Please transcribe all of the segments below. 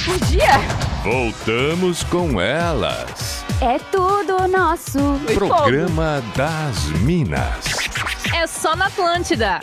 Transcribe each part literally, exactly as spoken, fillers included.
por dia. Voltamos com elas. É tudo nosso. Programa das Minas. É só na Atlântida.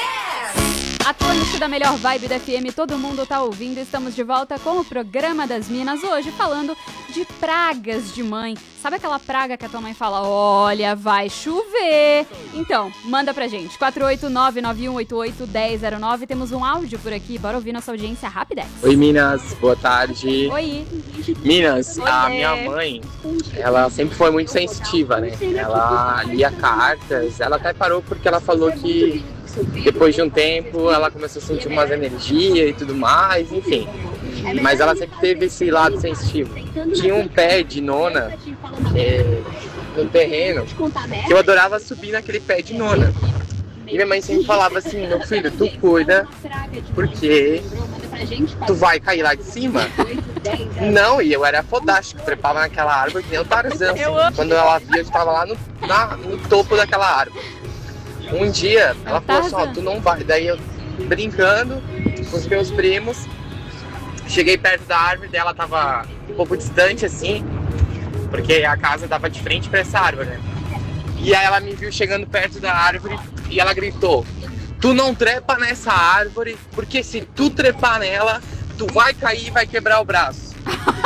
Atlântida, melhor vibe da F M, todo mundo tá ouvindo. Estamos de volta com o Programa das Minas, hoje falando de pragas de mãe. Sabe aquela praga que a tua mãe fala, olha, vai chover? Então, manda pra gente, quatro oito nove nove um oito oito um zero zero nove. Temos um áudio por aqui, bora ouvir nossa audiência Rapidex. Oi, Minas, boa tarde. Oi. Minas, Oi. a minha mãe, ela sempre foi muito sensitiva, né? Ela lia cartas, ela até parou porque ela falou que depois de um tempo ela começou a sentir umas energias e tudo mais, enfim. Mas ela sempre teve esse lado sensitivo. Tinha um pé de nona é, no terreno que eu adorava subir naquele pé de nona. E minha mãe sempre falava assim, meu filho, tu cuida, porque tu vai cair lá de cima. Não, e eu era fodástico, trepava naquela árvore que nem o Tarzan. Assim. Quando ela via, eu estava lá no, na, no topo daquela árvore. Um dia, ela falou assim, ó, tu não vai. Daí eu, brincando com os meus primos, cheguei perto da árvore dela, tava um pouco distante assim, porque a casa dava de frente pra essa árvore, né? E aí ela me viu chegando perto da árvore e ela gritou, tu não trepa nessa árvore, porque se tu trepar nela, tu vai cair e vai quebrar o braço.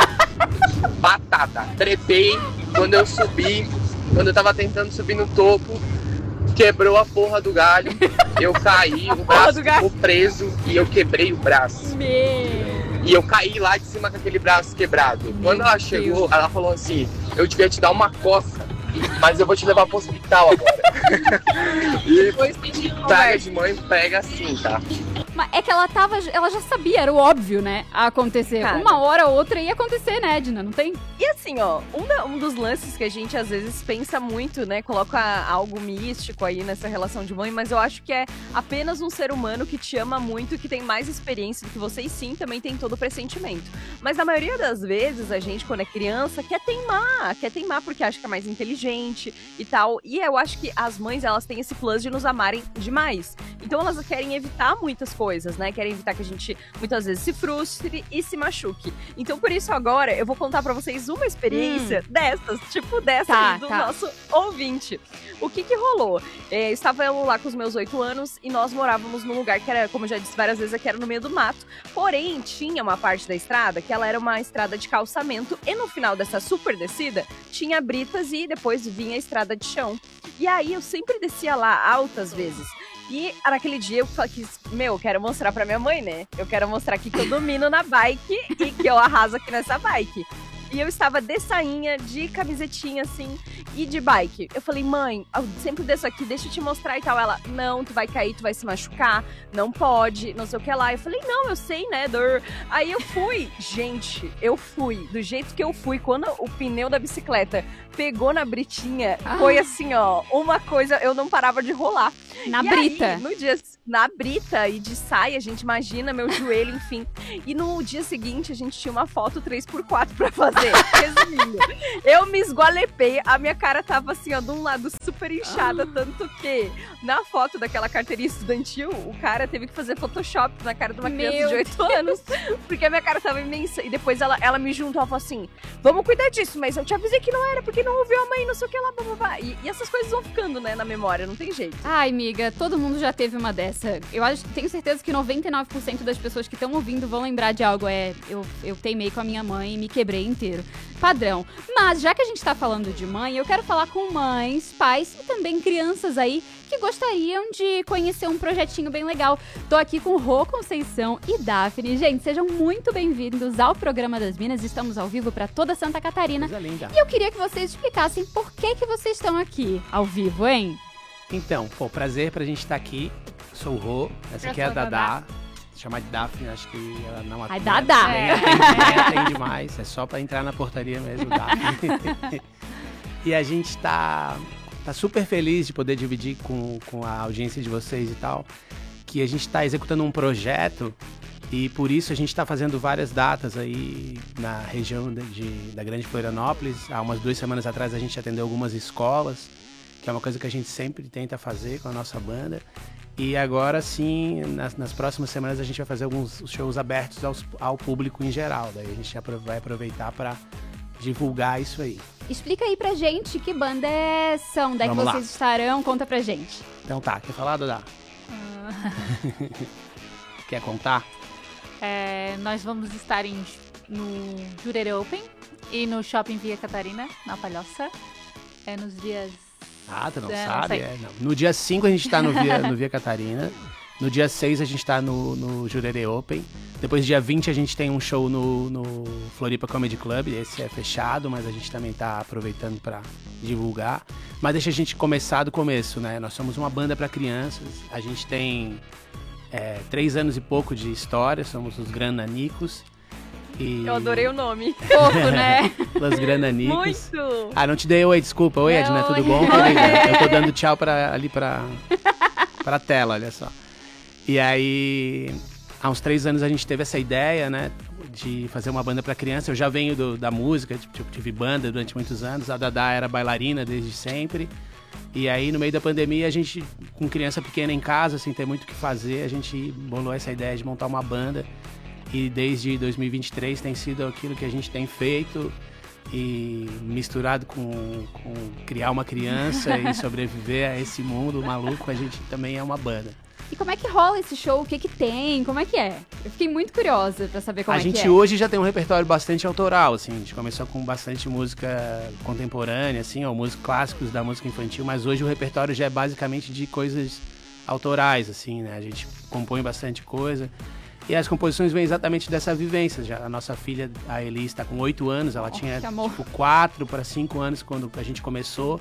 Batata, trepei, quando eu subi, quando eu tava tentando subir no topo, quebrou a porra do galho, eu caí, o braço ficou preso e eu quebrei o braço. Meu. E eu caí lá de cima com aquele braço quebrado. Meu Quando ela chegou, Deus. Ela falou assim, eu devia te dar uma coça, mas eu vou te levar pro hospital agora. E praga de mãe pega assim, tá? Mas é que ela tava, ela já sabia, era o óbvio, né, a acontecer. Cara, uma hora ou outra ia acontecer, né, Edna, não tem? E assim, ó, um, da, um dos lances que a gente às vezes pensa muito, né, coloca algo místico aí nessa relação de mãe, mas eu acho que é apenas um ser humano que te ama muito, que tem mais experiência do que você e sim, também tem todo o pressentimento. Mas na maioria das vezes, a gente, quando é criança, quer teimar, quer teimar porque acha que é mais inteligente e tal. E eu acho que as mães, elas têm esse plus de nos amarem demais. Então elas querem evitar muitas coisas, né? Querem evitar que a gente, muitas vezes, se frustre e se machuque. Então, por isso, agora, eu vou contar pra vocês uma experiência hum. dessas, tipo dessa tá, aí do tá. nosso ouvinte. O que que rolou? É, estava eu lá com os meus oito anos e nós morávamos num lugar que era, como eu já disse várias vezes, aqui era no meio do mato. Porém, tinha uma parte da estrada que ela era uma estrada de calçamento e no final dessa super descida tinha britas e depois vinha a estrada de chão. E aí eu sempre descia lá altas vezes. E naquele dia eu quis, meu, eu quero mostrar pra minha mãe, né? Eu quero mostrar aqui que eu domino na bike e que eu arraso aqui nessa bike. E eu estava de sainha, de camisetinha, assim, e de bike. Eu falei, mãe, eu sempre desço aqui, deixa eu te mostrar e tal. Ela, não, tu vai cair, tu vai se machucar, não pode, não sei o que lá. Eu falei, não, eu sei, né, dor. Aí eu fui, gente, eu fui, do jeito que eu fui, quando o pneu da bicicleta pegou na britinha, ah. foi assim, ó, uma coisa, eu não parava de rolar. Na e brita. Aí, no dia, na brita e de saia, a gente imagina meu joelho, enfim. E no dia seguinte, a gente tinha uma foto três por quatro pra fazer. Resumindo, eu me esgualepei, a minha cara tava assim, ó, de um lado super inchada, ah. tanto que na foto daquela carteirinha estudantil, o cara teve que fazer Photoshop na cara de uma Meu criança de oito anos, porque a minha cara tava imensa. E depois ela, ela me juntou, ela falou assim, vamos cuidar disso, mas eu te avisei que não era, porque não ouviu a mãe, não sei o que lá, blá, blá, blá. E, e essas coisas vão ficando, né, na memória, não tem jeito. Ai, amiga, todo mundo já teve uma dessa. Eu acho, tenho certeza que noventa e nove por cento das pessoas que estão ouvindo vão lembrar de algo. É, eu, eu teimei com a minha mãe e me quebrei inteiro. Padrão. Mas, já que a gente tá falando de mãe, eu quero falar com mães, pais e também crianças aí que gostariam de conhecer um projetinho bem legal. Tô aqui com Rô Conceição e Daphne. Gente, sejam muito bem-vindos ao Programa das Minas. Estamos ao vivo para toda Santa Catarina. E eu queria que vocês explicassem por que que vocês estão aqui ao vivo, hein? Então, pô, prazer pra gente estar aqui. Sou o Rô, essa aqui é a Dadá. Chamar de Daphne, acho que ela não atende. Ai, Dadá! Nem atende, nem atende mais, é só pra entrar na portaria mesmo, Daphne. E a gente tá, tá super feliz de poder dividir com, com a audiência de vocês e tal, que a gente tá executando um projeto e por isso a gente tá fazendo várias datas aí na região de, de, da Grande Florianópolis. Há umas duas semanas atrás a gente atendeu algumas escolas, que é uma coisa que a gente sempre tenta fazer com a nossa banda. E agora sim, nas, nas próximas semanas a gente vai fazer alguns shows abertos aos, ao público em geral. Daí a gente vai aproveitar para divulgar isso aí. Explica aí pra gente que banda é são, daí que Vamos vocês lá. estarão, conta pra gente. Então tá, quer falar, Dodá? Quer contar? É, nós vamos estar em, no Jurerê Open e no Shopping Via Catarina, na Palhoça. É nos dias... Ah, tu não É, não sabe? sei. É, não. No dia cinco a gente tá no Via, no Via Catarina. No dia seis a gente tá no, no Jurerê Open. Depois, dia vinte, a gente tem um show no, no Floripa Comedy Club. Esse é fechado, mas a gente também tá aproveitando para divulgar. Mas deixa a gente começar do começo, né? Nós somos uma banda para crianças. A gente tem é, três anos e pouco de história. Somos os Grananicos. E... Eu adorei o nome. Fofo, né? Los Grananicos. Muito! Ah, não te dei oi, desculpa. Oi, É, Edna, tudo oi. bom? querida? Eu tô dando tchau pra, ali pra, pra tela, olha só. E aí, há uns três anos a gente teve essa ideia, né, de fazer uma banda pra criança. Eu já venho do, da música, tipo, tive banda durante muitos anos. A Dadá era bailarina desde sempre. E aí, no meio da pandemia, a gente, com criança pequena em casa, sem ter muito o que fazer, a gente bolou essa ideia de montar uma banda. E desde dois mil e vinte e três tem sido aquilo que a gente tem feito. E misturado com, com criar uma criança e sobreviver a esse mundo maluco, a gente também é uma banda. E como é que rola esse show? O que que tem? Como é que é? Eu fiquei muito curiosa pra saber como A é gente que é. hoje já tem um repertório bastante autoral, assim. A gente começou com bastante música contemporânea, assim, ou músicos clássicos da música infantil, mas hoje o repertório já é basicamente de coisas autorais, assim, né? A gente compõe bastante coisa. E as composições vêm exatamente dessa vivência. Já a nossa filha, a Eli, está com oito anos, ela tinha que amor. tipo quatro para cinco anos quando a gente começou.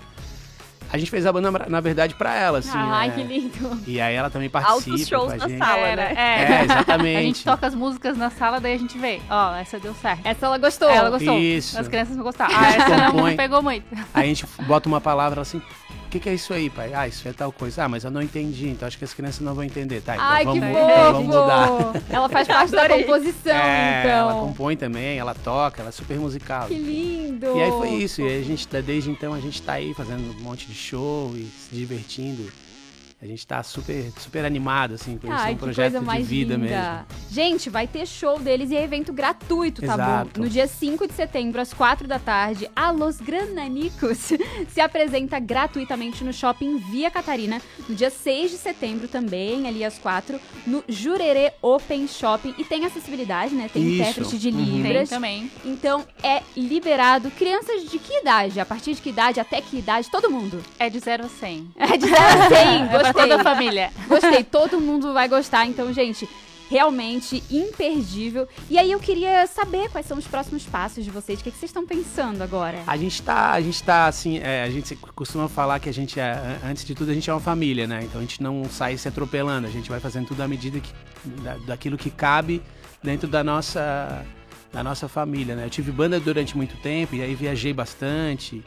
A gente fez a banda, na verdade, para ela, assim. Ai, né? que lindo. E aí ela também participa Altos shows com a na gente. sala, Era, né? é. É, exatamente. A gente toca as músicas na sala, daí a gente vê. Ó, essa deu certo. Essa ela gostou. Ela gostou. Isso. As crianças não gostaram. Ah, essa não, compõe. não pegou muito. Aí a gente bota uma palavra assim, o que, que é isso aí, pai? Ah, isso é tal coisa. Ah, mas eu não entendi, então acho que as crianças não vão entender. Tá, então Ai, vamos, que então vamos mudar. fofo. Ela faz parte da Adorei. composição, É, ela então. compõe também, ela toca, ela é super musical. Que lindo. E aí foi isso, e aí a gente, desde então a gente tá aí fazendo um monte de show e se divertindo. A gente tá super, super animado, assim, com isso, é Ai, um que projeto coisa de mais vida linda. mesmo. Gente, vai ter show deles e é evento gratuito, tá Exato. bom? No dia cinco de setembro, às quatro da tarde, a Los Grananicos se apresenta gratuitamente no Shopping Via Catarina. No dia seis de setembro também, ali às quatro, no Jurerê Open Shopping. E tem acessibilidade, né? Tem Isso. intérprete de Uhum. Tem Libras. também. Então é liberado. Crianças de que idade? A partir de que idade? Até que idade? Todo mundo. É de zero a cem. É de zero a cem. É pra Gostei. toda a família. Gostei, todo mundo vai gostar. Então, gente, realmente imperdível. E aí eu queria saber quais são os próximos passos de vocês. O que, é que vocês estão pensando agora? A gente tá, a gente tá assim, é, a gente costuma falar que a gente é, antes de tudo, a gente é uma família, né? Então a gente não sai se atropelando, a gente vai fazendo tudo à medida que, da, daquilo que cabe dentro da nossa, da nossa família, né? Eu tive banda durante muito tempo e aí viajei bastante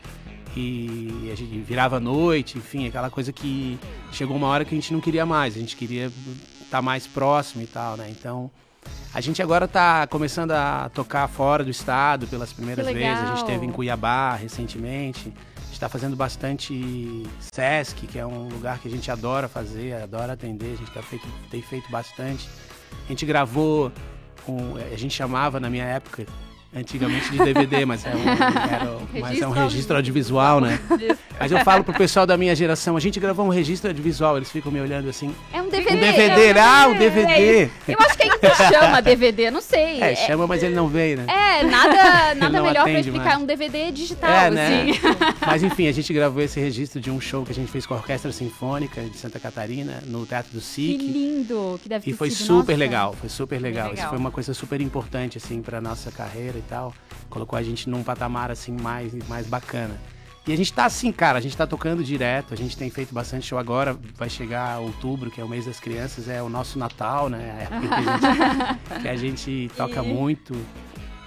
e a gente virava à noite, enfim, aquela coisa que chegou uma hora que a gente não queria mais, a gente queria estar mais próximo e tal, né? Então a gente agora tá começando a tocar fora do estado pelas primeiras Que legal. vezes. A gente esteve em Cuiabá recentemente. A gente tá fazendo bastante Sesc, que é um lugar que a gente adora fazer, adora atender. A gente tá feito, tem feito bastante. A gente gravou, um, a gente chamava na minha época, antigamente de D V D, mas é um, era, mas é um registro audiovisual, né? Mas eu falo pro pessoal da minha geração, a gente gravou um registro audiovisual, eles ficam me olhando assim, É um D V D. um D V D, ah, um D V D! Eu acho que ainda chama D V D, não sei. É, chama, mas ele não veio, né? É, nada, nada não melhor pra atende explicar. mais. Um D V D digital, É, né? assim. Mas enfim, a gente gravou esse registro de um show que a gente fez com a Orquestra Sinfônica de Santa Catarina, no Teatro do Que S I C. lindo que deve ter E foi sido, super nossa. legal, foi super legal. legal. Isso foi uma coisa super importante, assim, pra nossa carreira e tal. Colocou a gente num patamar, assim, mais, mais bacana. E a gente tá assim, cara, a gente tá tocando direto, a gente tem feito bastante show agora, vai chegar outubro, que é o mês das crianças, é o nosso Natal, né? É a época que a gente, que a gente toca E- muito.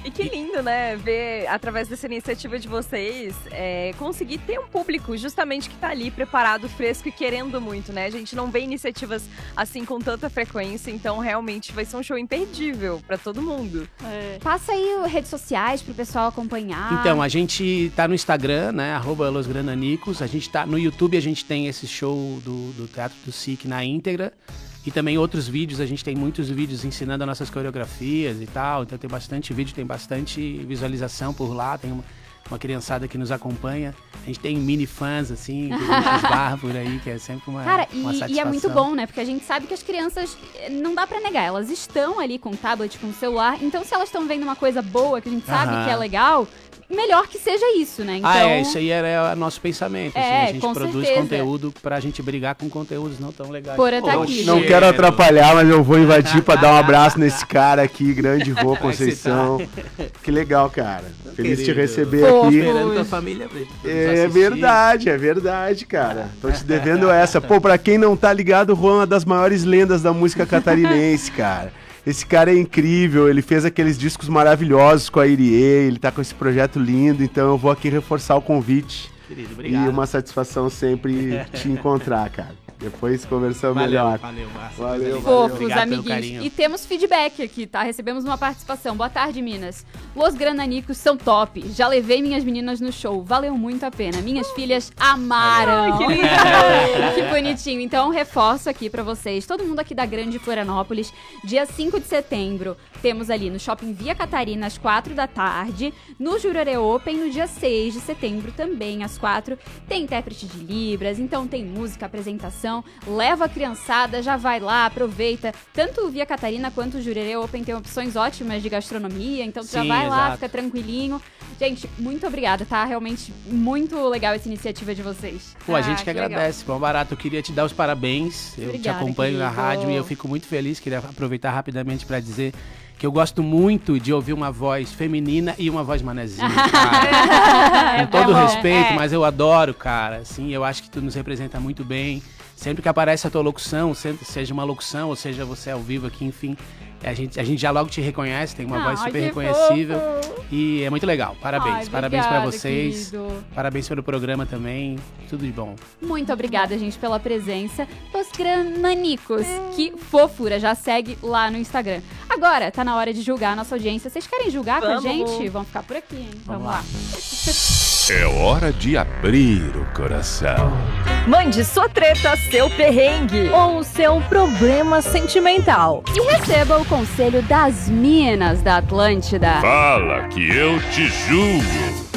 E que lindo, né, ver através dessa iniciativa de vocês, é, conseguir ter um público justamente que tá ali preparado, fresco e querendo muito, né? A gente não vê iniciativas assim com tanta frequência, então realmente vai ser um show imperdível pra todo mundo. É. Passa aí redes sociais pro pessoal acompanhar. Então, a gente tá no Instagram, né, arroba Los Grananicos. A gente tá no YouTube, a gente tem esse show do, do Teatro do S I C na íntegra. E também outros vídeos, a gente tem muitos vídeos ensinando as nossas coreografias e tal. Então tem bastante vídeo, tem bastante visualização por lá. Tem uma, uma criançada que nos acompanha. A gente tem mini fãs, assim, que a gente esbarra por aí, que é sempre uma, Cara, uma e, satisfação. e é muito bom, né? Porque a gente sabe que as crianças, não dá pra negar, elas estão ali com o tablet, com o celular. Então se elas estão vendo uma coisa boa, que a gente sabe Aham. que é legal, melhor que seja isso, né? Então, Ah, é, isso aí era o nosso pensamento. Assim, É, a gente com produz certeza. conteúdo pra gente brigar com conteúdos não tão legais. Porã tá Pô, aqui. Não cheiro. quero atrapalhar, mas eu vou invadir pra dar um abraço nesse cara aqui, grande Rô Como é que você Conceição. Que legal, cara. Feliz de te Querido. receber Fofo. aqui. Esperando tua família pra, pra nos É assistir. verdade, é verdade, cara. Tô te devendo essa. Pô, pra quem não tá ligado, o Juan é uma das maiores lendas da música catarinense, cara. Esse cara é incrível, ele fez aqueles discos maravilhosos com a Irie, ele tá com esse projeto lindo, então eu vou aqui reforçar o convite. Querido, obrigado. E uma satisfação sempre te encontrar, cara. Depois conversamos Valeu, melhor. valeu, Márcio. Valeu, Coisa linda. Fofos, Obrigado pelo amiguinhos. carinho. E temos feedback aqui, tá? Recebemos uma participação. Boa tarde, Minas. Los Grananicos são top. Já levei minhas meninas no show. Valeu muito a pena. Minhas filhas amaram. Ai, que lindo. Que bonitinho. Então, reforço aqui pra vocês. Todo mundo aqui da Grande Florianópolis. Dia cinco de setembro, temos ali no Shopping Via Catarina, às quatro da tarde. No Jurerê Open, no dia seis de setembro, também às quatro. Tem intérprete de Libras, então tem música, apresentação. Leva a criançada, já vai lá, aproveita. Tanto o Via Catarina quanto o Jurerê Open tem opções ótimas de gastronomia, então tu já Sim, vai lá, exato. fica tranquilinho. Gente, muito obrigada, tá? Realmente muito legal essa iniciativa de vocês. Pô, a Ah, gente que, que legal. agradece. Bom, Barato, eu queria te dar os parabéns. Eu te Obrigada, acompanho na querido. rádio e eu fico muito feliz. Queria aproveitar rapidamente pra dizer que eu gosto muito de ouvir uma voz feminina e uma voz manezinha, cara. Com todo bom, respeito, é. mas eu adoro, cara. Assim, eu acho que tu nos representa muito bem. Sempre que aparece a tua locução, sempre- seja uma locução, ou seja você ao vivo aqui, enfim, a gente, a gente já logo te reconhece, tem uma voz Ai, super que reconhecível. fofo. E é muito legal. Parabéns. Ai, Parabéns pra obrigada, vocês. querido. Parabéns pelo programa também. Tudo de bom. Muito obrigada, gente, pela presença. Os Grananicos, que fofura, já segue lá no Instagram. Agora, tá na hora de julgar a nossa audiência. Vocês querem julgar Vamos. com a gente? Vamos ficar por aqui, hein? Vamos Vamos, lá. lá. É hora de abrir o coração. Mande sua treta, seu perrengue ou seu problema sentimental. E receba o conselho das Minas da Atlântida. Fala que eu te julgo.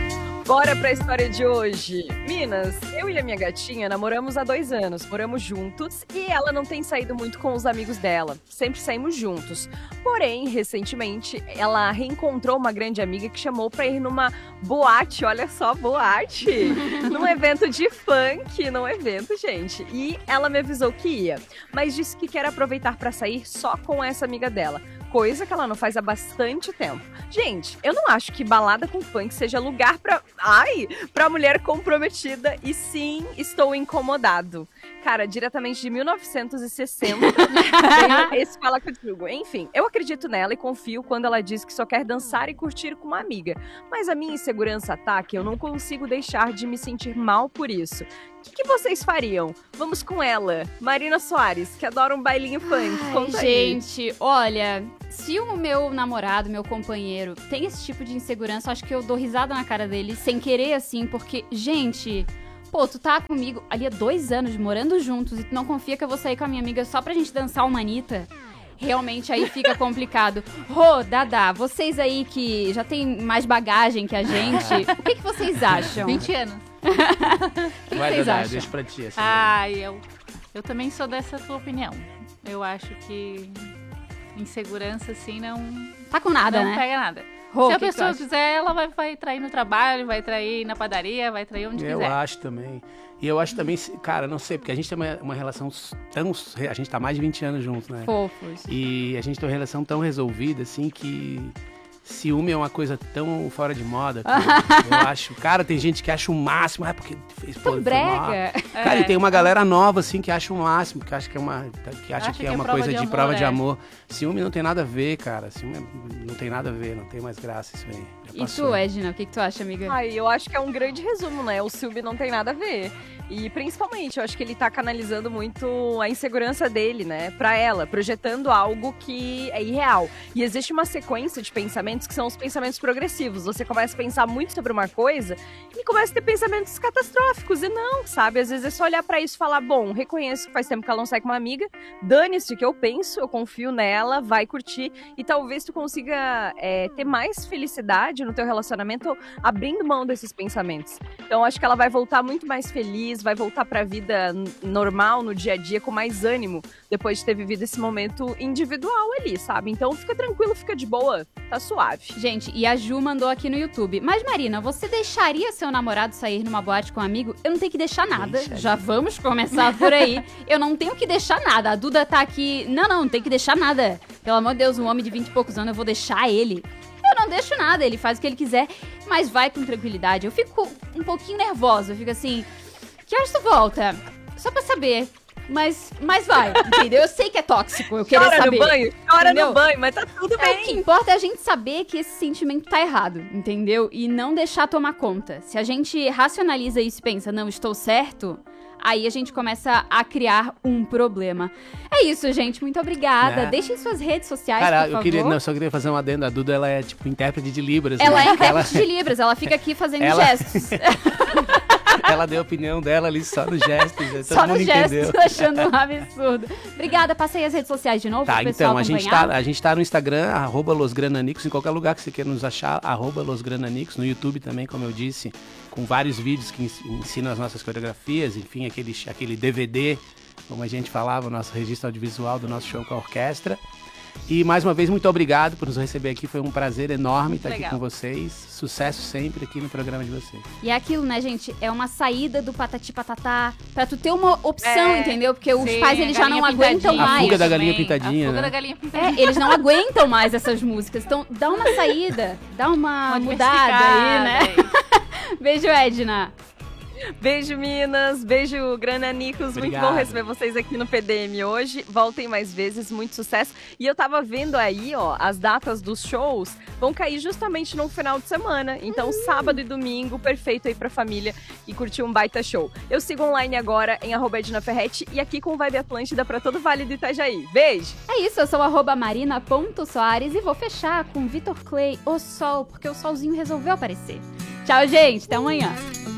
Bora pra história de hoje. Minas, eu e a minha gatinha namoramos há dois anos, moramos juntos e ela não tem saído muito com os amigos dela. Sempre saímos juntos. Porém, recentemente, ela reencontrou uma grande amiga que chamou pra ir numa boate, olha só, boate, num evento de funk, num evento, gente. E ela me avisou que ia, mas disse que quer aproveitar pra sair só com essa amiga dela. Coisa que ela não faz há bastante tempo. Gente, eu não acho que balada com funk seja lugar pra... Ai! Pra mulher comprometida. E sim, estou incomodado. Cara, diretamente de mil novecentos e sessenta, veio esse Fala que eu te julgo. Enfim, eu acredito nela e confio quando ela diz que só quer dançar e curtir com uma amiga. Mas a minha insegurança ataca e eu não consigo deixar de me sentir mal por isso. O que, que vocês fariam? Vamos com ela, Marina Soares, que adora um bailinho funk. Ai, Conta aí. gente, olha, se o meu namorado, meu companheiro, tem esse tipo de insegurança, eu acho que eu dou risada na cara dele, sem querer, assim, porque, gente, pô, tu tá comigo ali há dois anos, morando juntos, e tu não confia que eu vou sair com a minha amiga só pra gente dançar uma Anitta? Realmente aí fica complicado. Rô, Dadá, vocês aí que já tem mais bagagem que a gente, o que, que vocês acham? vinte anos. O que, que Vai, vocês Dadá, acham? deixa pra ti. Assim, Ai, eu, eu também sou dessa tua opinião. Eu acho que insegurança, assim, não, Tá com nada, não né? pega nada. Rô, Se o a que que tu pessoa acha? quiser, ela vai, vai trair no trabalho, vai trair na padaria, vai trair onde Eu quiser. acho também. E eu acho também, cara, não sei, porque a gente tem uma, uma relação tão... A gente tá mais de vinte anos juntos, né? Fofos. E a gente tem uma relação tão resolvida, assim, que ciúme é uma coisa tão fora de moda. Que eu acho... Cara, tem gente que acha o máximo, ah, porque fez... Tão pô, foi mal. brega. Cara, e tem uma galera nova, assim, que acha o máximo, que acha que é uma, que acha Acha que que é é uma prova coisa de de, amor, prova de é. amor. Ciúme não tem nada a ver, cara. Ciúme é- não tem nada a ver, não tem mais graça isso aí. Já E passou. tu, Edna, o que, que tu acha, amiga? Ai, eu acho que é um grande resumo, né? O Silvio não tem nada a ver. E principalmente, eu acho que ele tá canalizando muito a insegurança dele, né? Pra ela, projetando algo que é irreal. E existe uma sequência de pensamentos que são os pensamentos progressivos. Você começa a pensar muito sobre uma coisa e começa a ter pensamentos catastróficos. E não, sabe? Às vezes é só olhar pra isso e falar, bom, reconheço que faz tempo que ela não sai com uma amiga, dane-se o que eu penso, eu confio nela, vai curtir. E talvez tu consiga é, ter mais felicidade no teu relacionamento abrindo mão desses pensamentos. Então, acho que ela vai voltar muito mais feliz, vai voltar pra vida normal, no dia a dia, com mais ânimo, depois de ter vivido esse momento individual ali, sabe? Então, fica tranquilo, fica de boa, tá suave. Gente, e a Ju mandou aqui no YouTube. Mas, Marina, você deixaria seu namorado sair numa boate com um amigo? Eu não tenho que deixar nada. Deixa, Já vamos começar por aí. Eu não tenho que deixar nada. A Duda tá aqui. Não, não, não tem que deixar nada. Pelo amor de Deus, um homem de vinte e poucos anos, eu vou deixar ele. Eu não deixo nada, ele faz o que ele quiser, mas vai com tranquilidade. Eu fico um pouquinho nervosa, eu fico assim, que horas tu volta? Só pra saber. Mas, mas vai, entendeu? Eu sei que é tóxico, eu queria Chora saber. no banho, chora entendeu? no banho, mas tá tudo É, o que bem. importa é a gente saber que esse sentimento tá errado, entendeu? E não deixar tomar conta. Se a gente racionaliza isso e pensa, não, estou certo, aí a gente começa a criar um problema. É isso, gente. Muito obrigada. É. Deixem suas redes sociais, Cara, por eu favor. queria, não, só queria fazer um adendo. A Duda, ela é tipo intérprete de Libras. Ela né? é intérprete de Libras, ela fica aqui fazendo Ela- gestos. Ela deu a opinião dela ali só nos gestos. Todo Só mundo no gesto, entendeu. achando um absurdo. Obrigada, passei as redes sociais de novo Tá, pro pessoal então, a gente, acompanhar. tá, a gente tá no Instagram, arroba Los Grananicos, em qualquer lugar que você queira nos achar, arroba Los Grananicos, no YouTube também, como eu disse, com vários vídeos que ens- ensinam as nossas coreografias, enfim, aquele, aquele D V D, como a gente falava, o nosso registro audiovisual do nosso show com a orquestra. E mais uma vez, muito obrigado por nos receber aqui, foi um prazer enorme estar Legal. aqui com vocês. Sucesso sempre aqui no programa de vocês. E é aquilo, né, gente? É uma saída do patati patatá pra tu ter uma opção, É, entendeu? Porque os Sim, pais, eles já não galinha aguentam pintadinha A mais. fuga da galinha também. pintadinha, A fuga né? da galinha pintadinha. É, eles não aguentam mais essas músicas. Então, dá uma saída, dá uma, Uma mudada aí, né? diversificada. Beijo, Edna. Beijo, Minas. Beijo, Grananicos. Muito Obrigado. bom receber vocês aqui no P D M hoje. Voltem mais vezes, muito sucesso. E eu tava vendo aí, ó, as datas dos shows vão cair justamente no final de semana. Então, sábado e domingo, perfeito aí pra família e curtir um baita show. Eu sigo online agora em arroba Edna Ferretti e aqui com o Vibe Atlântida pra todo o Vale do Itajaí. Beijo! É isso, eu sou arroba marina ponto soares e vou fechar com Vitor Clay, O Sol, porque o solzinho resolveu aparecer. Tchau, gente. Até amanhã.